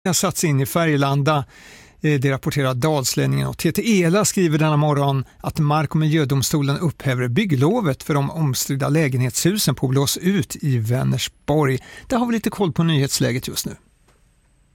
har satts in i Färgelanda. Det rapporterar Dalslänningen och TT Ela skriver denna morgon att Mark- och miljödomstolen upphäver bygglovet för de omstridda lägenhetshusen på Blås ut i Vänersborg. Där har vi lite koll på nyhetsläget just nu.